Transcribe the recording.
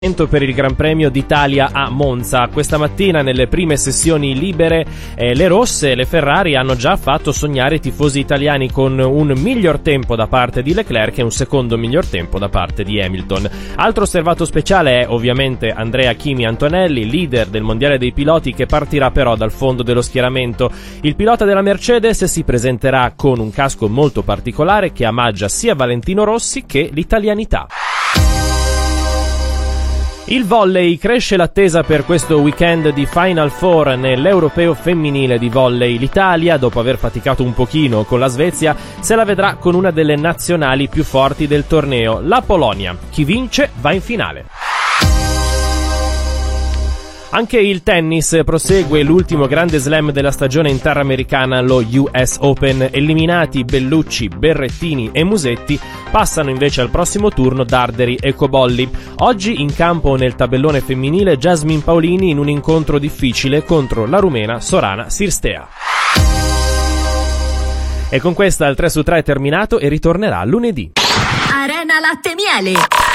Per il Gran Premio d'Italia a Monza. Questa mattina nelle prime sessioni libere le rosse e le Ferrari hanno già fatto sognare i tifosi italiani con un miglior tempo da parte di Leclerc e un secondo miglior tempo da parte di Hamilton. Altro osservato speciale è ovviamente Andrea Kimi Antonelli, leader del mondiale dei piloti, che partirà però dal fondo dello schieramento. Il pilota della Mercedes si presenterà con un casco molto particolare che omaggia sia Valentino Rossi che l'italianità. Il volley: cresce l'attesa per questo weekend di Final Four nell'Europeo femminile di volley. L'Italia, dopo aver faticato un pochino con la Svezia, se la vedrà con una delle nazionali più forti del torneo, la Polonia. Chi vince va in finale. Anche il tennis prosegue l'ultimo grande slam della stagione in terra americana, lo US Open. Eliminati Bellucci, Berrettini e Musetti, passano invece al prossimo turno Darderi e Cobolli. Oggi in campo nel tabellone femminile Jasmine Paolini in un incontro difficile contro la rumena Sorana Cirstea. E con questa il 3 su 3 è terminato e ritornerà lunedì. Arena Latte Miele.